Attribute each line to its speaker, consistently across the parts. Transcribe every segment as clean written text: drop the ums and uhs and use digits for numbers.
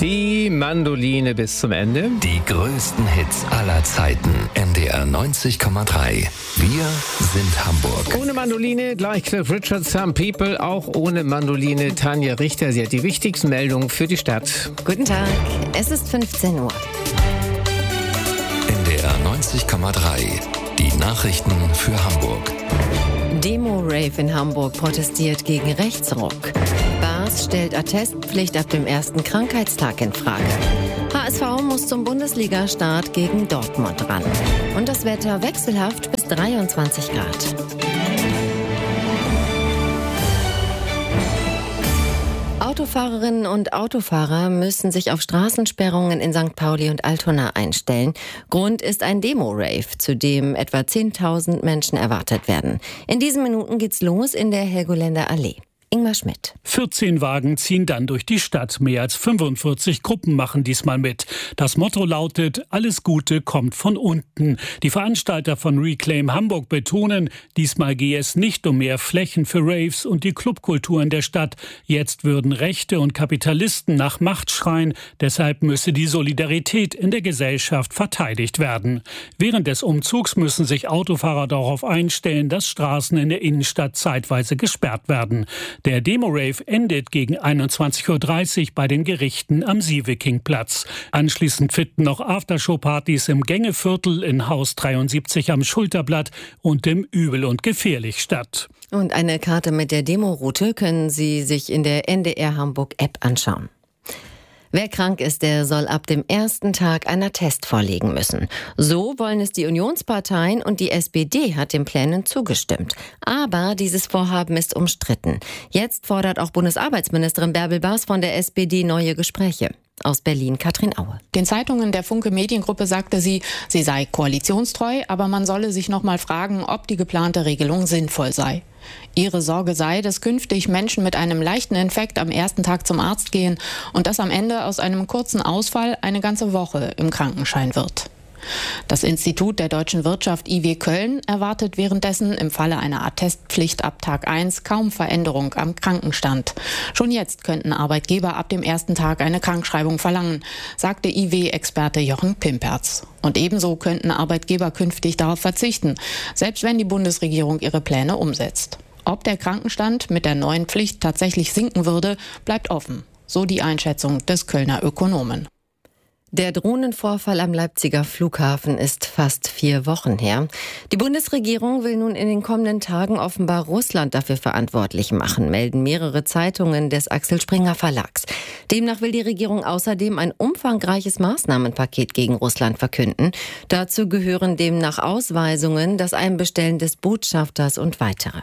Speaker 1: Die Mandoline bis zum Ende.
Speaker 2: Die größten Hits aller Zeiten. NDR 90,3. Wir sind Hamburg.
Speaker 1: Ohne Mandoline gleich Cliff Richard, Some People. Auch ohne Mandoline Tanja Richter. Sie hat die wichtigsten Meldungen für die Stadt.
Speaker 3: Guten Tag, es ist 15 Uhr.
Speaker 2: NDR 90,3. Die Nachrichten für Hamburg.
Speaker 3: Demo-Rave in Hamburg protestiert gegen Rechtsruck. BAS stellt Attestpflicht ab dem ersten Krankheitstag in Frage. HSV muss zum Bundesliga-Start gegen Dortmund ran. Und das Wetter wechselhaft bis 23 Grad. Autofahrerinnen und Autofahrer müssen sich auf Straßensperrungen in St. Pauli und Altona einstellen. Grund ist ein Demo-Rave, zu dem etwa 10.000 Menschen erwartet werden. In diesen Minuten geht's los in der Helgoländer Allee. Ingmar Schmidt.
Speaker 4: 14 Wagen ziehen dann durch die Stadt. Mehr als 45 Gruppen machen diesmal mit. Das Motto lautet, alles Gute kommt von unten. Die Veranstalter von Reclaim Hamburg betonen, diesmal gehe es nicht um mehr Flächen für Raves und die Clubkultur in der Stadt. Jetzt würden Rechte und Kapitalisten nach Macht schreien. Deshalb müsse die Solidarität in der Gesellschaft verteidigt werden. Während des Umzugs müssen sich Autofahrer darauf einstellen, dass Straßen in der Innenstadt zeitweise gesperrt werden. Der Demo-Rave endet gegen 21.30 Uhr bei den Gerichten am Sievekingplatz. Anschließend finden noch Aftershow-Partys im Gängeviertel in Haus 73 am Schulterblatt und im Übel und Gefährlich statt.
Speaker 3: Und eine Karte mit der Demo-Route können Sie sich in der NDR Hamburg App anschauen. Wer krank ist, der soll ab dem ersten Tag einen Attest vorlegen müssen. So wollen es die Unionsparteien und die SPD hat den Plänen zugestimmt. Aber dieses Vorhaben ist umstritten. Jetzt fordert auch Bundesarbeitsministerin Bärbel Bas von der SPD neue Gespräche. Aus Berlin Katrin Aue.
Speaker 5: Den Zeitungen der Funke Mediengruppe sagte sie sei koalitionstreu, aber man solle sich noch mal fragen, ob die geplante Regelung sinnvoll sei. Ihre Sorge sei, dass künftig Menschen mit einem leichten Infekt am ersten Tag zum Arzt gehen und dass am Ende aus einem kurzen Ausfall eine ganze Woche im Krankenschein wird. Das Institut der deutschen Wirtschaft IW Köln erwartet währenddessen im Falle einer Attestpflicht ab Tag 1 kaum Veränderung am Krankenstand. Schon jetzt könnten Arbeitgeber ab dem ersten Tag eine Krankschreibung verlangen, sagte IW-Experte Jochen Pimperz. Und ebenso könnten Arbeitgeber künftig darauf verzichten, selbst wenn die Bundesregierung ihre Pläne umsetzt. Ob der Krankenstand mit der neuen Pflicht tatsächlich sinken würde, bleibt offen. So die Einschätzung des Kölner Ökonomen.
Speaker 3: Der Drohnenvorfall am Leipziger Flughafen ist fast 4 Wochen her. Die Bundesregierung will nun in den kommenden Tagen offenbar Russland dafür verantwortlich machen, melden mehrere Zeitungen des Axel Springer Verlags. Demnach will die Regierung außerdem ein umfangreiches Maßnahmenpaket gegen Russland verkünden. Dazu gehören demnach Ausweisungen, das Einbestellen des Botschafters und weitere.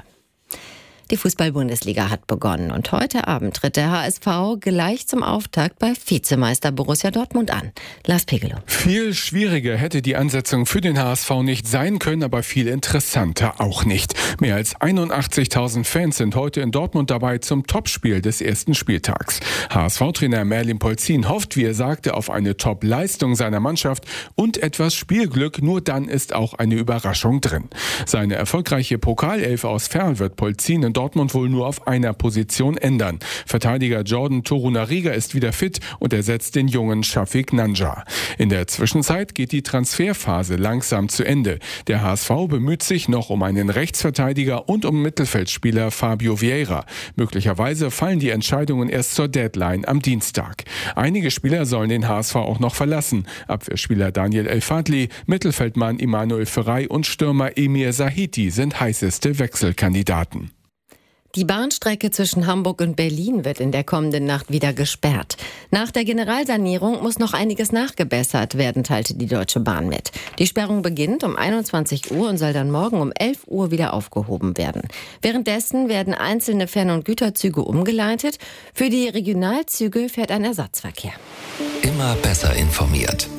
Speaker 3: Die Fußball-Bundesliga hat begonnen und heute Abend tritt der HSV gleich zum Auftakt bei Vizemeister Borussia Dortmund an. Lars Pegelow.
Speaker 6: Viel schwieriger hätte die Ansetzung für den HSV nicht sein können, aber viel interessanter auch nicht. Mehr als 81.000 Fans sind heute in Dortmund dabei zum Topspiel des ersten Spieltags. HSV-Trainer Merlin Polzin hofft, wie er sagte, auf eine Top-Leistung seiner Mannschaft und etwas Spielglück. Nur dann ist auch eine Überraschung drin. Seine erfolgreiche Pokalelf aus Ferl wird Polzin in Dortmund wohl nur auf einer Position ändern. Verteidiger Jordan Torunariga ist wieder fit und ersetzt den jungen Shafiq Nanja. In der Zwischenzeit geht die Transferphase langsam zu Ende. Der HSV bemüht sich noch um einen Rechtsverteidiger und um Mittelfeldspieler Fabio Vieira. Möglicherweise fallen die Entscheidungen erst zur Deadline am Dienstag. Einige Spieler sollen den HSV auch noch verlassen. Abwehrspieler Daniel El-Fadli, Mittelfeldmann Immanuel Ferrey und Stürmer Emir Sahiti sind heißeste Wechselkandidaten.
Speaker 3: Die Bahnstrecke zwischen Hamburg und Berlin wird in der kommenden Nacht wieder gesperrt. Nach der Generalsanierung muss noch einiges nachgebessert werden, teilte die Deutsche Bahn mit. Die Sperrung beginnt um 21 Uhr und soll dann morgen um 11 Uhr wieder aufgehoben werden. Währenddessen werden einzelne Fern- und Güterzüge umgeleitet. Für die Regionalzüge fährt ein Ersatzverkehr.
Speaker 2: Immer besser informiert.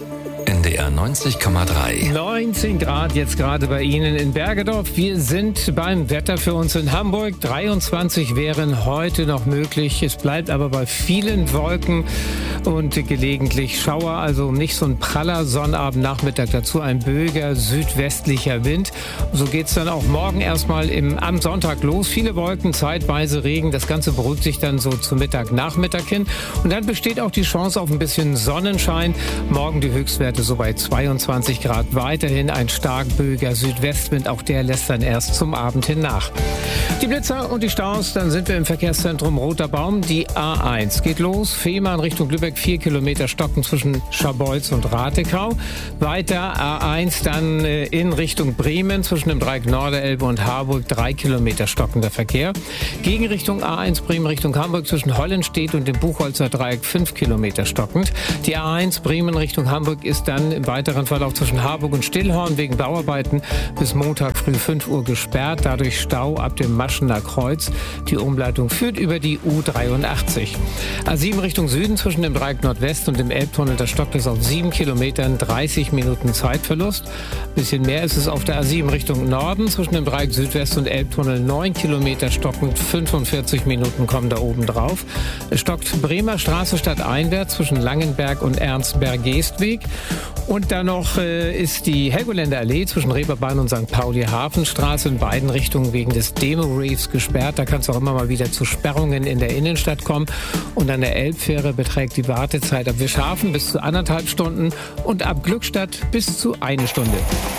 Speaker 2: NDR 90,3.
Speaker 1: 19 Grad jetzt gerade bei Ihnen in Bergedorf. Wir sind beim Wetter für uns in Hamburg. 23 wären heute noch möglich. Es bleibt aber bei vielen Wolken und gelegentlich Schauer. Also nicht so ein praller Sonnabendnachmittag. Dazu ein böiger südwestlicher Wind. So geht es dann auch morgen erstmal am Sonntag los. Viele Wolken, zeitweise Regen. Das Ganze beruhigt sich dann so zum Nachmittag hin. Und dann besteht auch die Chance auf ein bisschen Sonnenschein. Morgen die Höchstwerte so bei 22 Grad. Weiterhin ein stark böiger Südwestwind. Auch der lässt dann erst zum Abend hin nach. Die Blitzer und die Staus, dann sind wir im Verkehrszentrum Roter Baum. Die A1 geht los. Fehmarn Richtung Lübeck, 4 Kilometer Stocken zwischen Scharbeutz und Ratekau. Weiter A1 dann in Richtung Bremen zwischen dem Dreieck Norderelbe und Harburg, 3 Kilometer stockender Verkehr. Gegenrichtung A1 Bremen Richtung Hamburg zwischen Hollenstedt und dem Buchholzer Dreieck, 5 Kilometer stockend. Die A1 Bremen Richtung Hamburg ist dann im weiteren Verlauf zwischen Harburg und Stillhorn wegen Bauarbeiten bis Montag früh 5 Uhr gesperrt. Dadurch Stau ab dem Maschener Kreuz. Die Umleitung führt über die U83. A7 Richtung Süden zwischen dem Dreieck Nordwest und dem Elbtunnel. Da stockt es auf 7 Kilometern, 30 Minuten Zeitverlust. Ein bisschen mehr ist es auf der A7 Richtung Norden zwischen dem Dreieck Südwest und Elbtunnel. 9 Kilometer stockend, 45 Minuten kommen da oben drauf. Es stockt Bremer Straße stadteinwärts zwischen Langenberg und Ernst-Bergestweg. Und dann noch ist die Helgoländer Allee zwischen Reeperbahn und St. Pauli Hafenstraße in beiden Richtungen wegen des Demo-Reefs gesperrt. Da kann es auch immer mal wieder zu Sperrungen in der Innenstadt kommen. Und an der Elbfähre beträgt die Wartezeit ab Wischhafen bis zu 1,5 Stunden und ab Glückstadt bis zu 1 Stunde.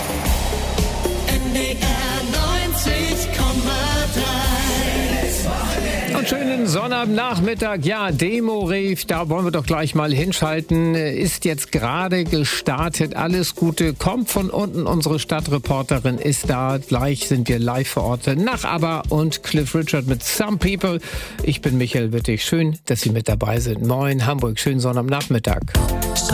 Speaker 1: Und schönen Sonnabendnachmittag. Ja, Demo-Rave, da wollen wir doch gleich mal hinschalten. Ist jetzt gerade gestartet. Alles Gute kommt von unten. Unsere Stadtreporterin ist da. Gleich sind wir live vor Ort. Nach ABBA und Cliff Richard mit Some People. Ich bin Michael Wittig. Schön, dass Sie mit dabei sind. Moin Hamburg, schönen Sonnabendnachmittag.